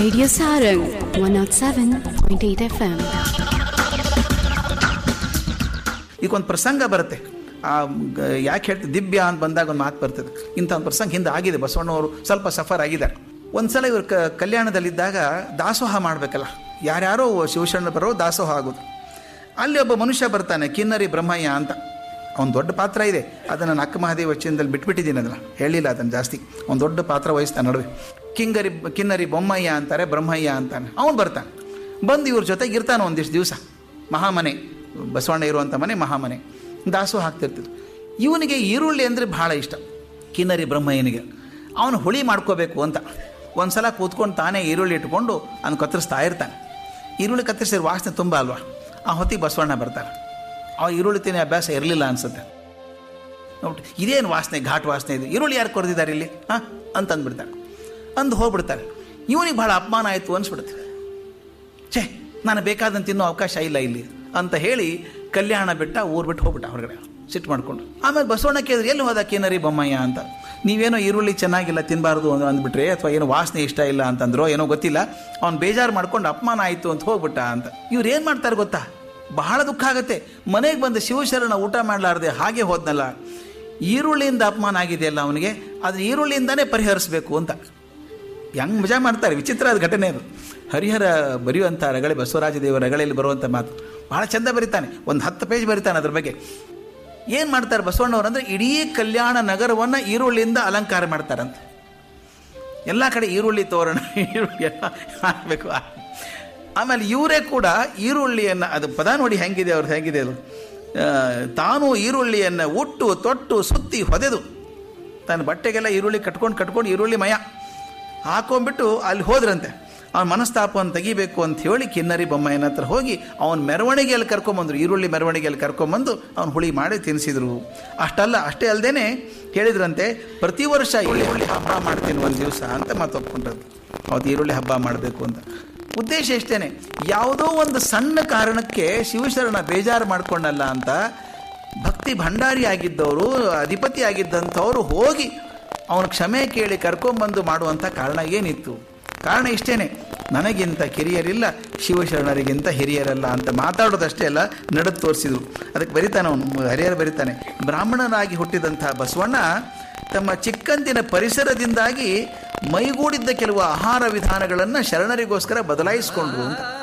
Radio Sarang 107.8 FM. ಈಗೊಂದು ಪ್ರಸಂಗ ಬರುತ್ತೆ. ಯಾಕೆ ಹೇಳ್ತೀವಿ ದಿವ್ಯ ಅಂತ ಬಂದಾಗ ಒಂದು ಮಾತು ಬರ್ತದೆ. ಇಂಥ ಒಂದು ಪ್ರಸಂಗ ಹಿಂದೆ ಆಗಿದೆ. ಬಸವಣ್ಣವರು ಸ್ವಲ್ಪ ಸಫರ್ ಆಗಿದ್ದಾರೆ. ಒಂದ್ಸಲ ಇವರು ಕಲ್ಯಾಣದಲ್ಲಿದ್ದಾಗ ದಾಸೋಹ ಮಾಡಬೇಕಲ್ಲ, ಯಾರ್ಯಾರೋ ಶಿವಶರಣ ಬರೋ ದಾಸೋಹ ಆಗೋದು. ಅಲ್ಲಿ ಒಬ್ಬ ಮನುಷ್ಯ ಬರ್ತಾನೆ, ಕಿನ್ನರಿ ಬ್ರಹ್ಮಯ್ಯ ಅಂತ. ಅವ್ನು ದೊಡ್ಡ ಪಾತ್ರ ಇದೆ, ಅದನ್ನು ನಾನು ಅಕ್ಕ ಮಹಾದೇವ ವಚನದಲ್ಲಿ ಬಿಟ್ಬಿಟ್ಟಿದ್ದೀನಿ, ಅದನ್ನು ಹೇಳಿಲ್ಲ ಅದನ್ನು ಜಾಸ್ತಿ. ಒಂದು ದೊಡ್ಡ ಪಾತ್ರ ವಹಿಸ್ತಾನೆ ನಡುವೆ. ಕಿನ್ನರಿ ಬೊಮ್ಮಯ್ಯ ಅಂತಾರೆ, ಬ್ರಹ್ಮಯ್ಯ ಅಂತಾನೆ. ಅವನು ಬರ್ತಾನೆ, ಬಂದು ಇವ್ರ ಜೊತೆಗೆ ಇರ್ತಾನೆ ಒಂದಿಷ್ಟು ದಿವಸ. ಮಹಾಮನೆ, ಬಸವಣ್ಣ ಇರುವಂಥ ಮನೆ ಮಹಾಮನೆ, ದಾಸೋಹ ಹಾಕ್ತಿರ್ತಿದ್ರು. ಇವನಿಗೆ ಈರುಳ್ಳಿ ಅಂದರೆ ಭಾಳ ಇಷ್ಟ, ಕಿನ್ನರಿ ಬ್ರಹ್ಮಯ್ಯನಿಗೆ. ಅವನು ಹುಳಿ ಮಾಡ್ಕೋಬೇಕು ಅಂತ ಒಂದು ಸಲ ಕೂತ್ಕೊಂಡು ತಾನೇ ಈರುಳ್ಳಿ ಇಟ್ಕೊಂಡು ಅವ್ನು ಕತ್ತರಿಸ್ತಾ ಇರ್ತಾನೆ. ಈರುಳ್ಳಿ ಕತ್ತರಿಸಿದ ವಾಸನೆ ತುಂಬ ಅಲ್ವಾ. ಆ ಹೊತ್ತಿಗೆ ಬಸವಣ್ಣ ಬರ್ತಾರೆ. ಆ ಈರುಳ್ಳಿ ತಿನ್ನೋ ಅಭ್ಯಾಸ ಇರಲಿಲ್ಲ ಅನ್ಸುತ್ತೆ. ನೋಡ್ಬಿಟ್ಟು ಇದೇನು ವಾಸನೆ, ಘಾಟ್ ವಾಸನೆ ಇದು, ಈರುಳ್ಳಿ ಯಾರು ಕೊರೆದಿದ್ದಾರೆ ಇಲ್ಲಿ ಅಂತ ಅಂದ್ಬಿಡ್ತಾರೆ. ಅಂದು ಹೋಗ್ಬಿಡ್ತಾರೆ. ಇವನಿಗೆ ಭಾಳ ಅಪಮಾನ ಆಯಿತು ಅನ್ಸ್ಬಿಡುತ್ತೆ. ಛೇ, ನಾನು ಬೇಕಾದಂತ ತಿನ್ನೋ ಅವಕಾಶ ಇಲ್ಲ ಇಲ್ಲಿ ಅಂತ ಹೇಳಿ ಕಲ್ಯಾಣ ಬಿಟ್ಟ, ಊರು ಬಿಟ್ಟು ಹೋಗ್ಬಿಟ್ಟ ಹೊರಗಡೆ ಸಿಟ್ಟು ಮಾಡ್ಕೊಂಡು. ಆಮೇಲೆ ಬಸವಣ್ಣ ಕೇಳಿದ್ರೆ ಎಲ್ಲಿ ಹೋದ ಕಿನ್ನರಿ ಬೊಮ್ಮಯ್ಯ ಅಂತ. ನೀವೇನೋ ಈರುಳ್ಳಿ ಚೆನ್ನಾಗಿಲ್ಲ ತಿನ್ನಬಾರ್ದು ಅಂದ್ಬಿಟ್ರೆ, ಅಥವಾ ಏನೋ ವಾಸನೆ ಇಷ್ಟ ಇಲ್ಲ ಅಂತಂದ್ರೋ ಏನೋ ಗೊತ್ತಿಲ್ಲ, ಅವ್ನು ಬೇಜಾರು ಮಾಡ್ಕೊಂಡು ಅಪಮಾನ ಆಯಿತು ಅಂತ ಹೋಗ್ಬಿಟ್ಟ ಅಂತ. ಇವ್ರು ಏನು ಮಾಡ್ತಾರೆ ಗೊತ್ತಾ, ಬಹಳ ದುಃಖ ಆಗುತ್ತೆ. ಮನೆಗೆ ಬಂದು ಶಿವಶರಣ ಊಟ ಮಾಡಲಾರ್ದೆ ಹಾಗೆ ಹೋದ್ನಲ್ಲ, ಈರುಳ್ಳಿಯಿಂದ ಅಪಮಾನ ಆಗಿದೆಯಲ್ಲ ಅವನಿಗೆ, ಆದರೆ ಈರುಳ್ಳಿಯಿಂದನೇ ಪರಿಹರಿಸಬೇಕು ಅಂತ ಹೆಂಗೆ ಮಜಾ ಮಾಡ್ತಾರೆ. ವಿಚಿತ್ರ ಅದು ಘಟನೆ ಅದು. ಹರಿಹರ ಬರೆಯುವಂಥ ರಗಳೆ, ಬಸವರಾಜ ದೇವರ ರಗಳೆಯಲ್ಲಿ ಬರುವಂಥ ಮಾತು ಭಾಳ ಚೆಂದ ಬರೀತಾನೆ. ಒಂದು 10 ಪೇಜ್ ಬರೀತಾನೆ ಅದ್ರ ಬಗ್ಗೆ. ಏನು ಮಾಡ್ತಾರೆ ಬಸವಣ್ಣವ್ರು ಅಂದರೆ, ಇಡೀ ಕಲ್ಯಾಣ ನಗರವನ್ನು ಈರುಳ್ಳಿಯಿಂದ ಅಲಂಕಾರ ಮಾಡ್ತಾರಂತ. ಎಲ್ಲ ಕಡೆ ಈರುಳ್ಳಿ ತೋರಣ, ಈರುಳ್ಳಿ ಎಲ್ಲ ಹಾಕಬೇಕು. ಆಮೇಲೆ ಇವರೇ ಕೂಡ ಈರುಳ್ಳಿಯನ್ನು, ಅದು ಪದ ನೋಡಿ ಹೆಂಗಿದೆ ಅವ್ರದ್ದು, ಹೇಗಿದೆ ಅದು, ತಾನು ಈರುಳ್ಳಿಯನ್ನು ಉಟ್ಟು ತೊಟ್ಟು ಸುತ್ತಿ ಹೊದೆದು ತನ್ನ ಬಟ್ಟೆಗೆಲ್ಲ ಈರುಳ್ಳಿ ಕಟ್ಕೊಂಡು ಈರುಳ್ಳಿ ಮಯ ಹಾಕೊಂಡ್ಬಿಟ್ಟು ಅಲ್ಲಿ ಹೋದ್ರಂತೆ. ಅವನ ಮನಸ್ತಾಪವನ್ನು ತೆಗಿಬೇಕು ಅಂತ ಹೇಳಿ ಕಿನ್ನರಿ ಬೊಮ್ಮಯ್ಯನ ಹತ್ರ ಹೋಗಿ ಅವನ ಮೆರವಣಿಗೆಯಲ್ಲಿ ಕರ್ಕೊಂಬಂದರು. ಈರುಳ್ಳಿ ಮೆರವಣಿಗೆಯಲ್ಲಿ ಕರ್ಕೊಂಬಂದು ಅವನು ಹುಳಿ ಮಾಡಿ ತಿನ್ನಿಸಿದ್ರು. ಅಷ್ಟೇ ಅಲ್ಲದೇನೆ ಹೇಳಿದ್ರಂತೆ, ಪ್ರತಿ ವರ್ಷ ಈರುಳ್ಳಿ ಹಬ್ಬ ಮಾಡ್ತೀನಿ ಒಂದು ದಿವಸ ಅಂತ ಮಾತು ಒಪ್ಕೊಂಡ್ರದ್ದು. ಅವತ್ತು ಈರುಳ್ಳಿ ಹಬ್ಬ ಮಾಡಬೇಕು ಅಂತ. ಉದ್ದೇಶ ಎಷ್ಟೇನೆ, ಯಾವುದೋ ಒಂದು ಸಣ್ಣ ಕಾರಣಕ್ಕೆ ಶಿವಶರಣ ಬೇಜಾರು ಮಾಡ್ಕೊಂಡಲ್ಲ ಅಂತ ಭಕ್ತಿ ಭಂಡಾರಿ ಆಗಿದ್ದವರು, ಅಧಿಪತಿ ಆಗಿದ್ದಂಥವ್ರು ಹೋಗಿ ಅವನು ಕ್ಷಮೆ ಕೇಳಿ ಕರ್ಕೊಂಬಂದು ಮಾಡುವಂಥ ಕಾರಣ ಏನಿತ್ತು? ಕಾರಣ ಇಷ್ಟೇನೆ, ನನಗಿಂತ ಕಿರಿಯರಿಲ್ಲ, ಶಿವಶರಣರಿಗಿಂತ ಹಿರಿಯರಲ್ಲ ಅಂತ ಮಾತಾಡೋದಷ್ಟೇ ಅಲ್ಲ, ನಡೆದು ತೋರಿಸಿದ್ರು. ಅದಕ್ಕೆ ಬರಿತಾನೆ ಅವನು, ಹರಿಹರ ಬರಿತಾನೆ, ಬ್ರಾಹ್ಮಣನಾಗಿ ಹುಟ್ಟಿದಂಥ ಬಸವಣ್ಣ ತಮ್ಮ ಚಿಕ್ಕಂದಿನ ಪರಿಸರದಿಂದಾಗಿ ಮೈಗೂಡಿದ್ದ ಕೆಲವು ಆಹಾರ ವಿಧಾನಗಳನ್ನು ಶರಣರಿಗೋಸ್ಕರ ಬದಲಾಯಿಸಿಕೊಂಡ್ರು ಅಂತ.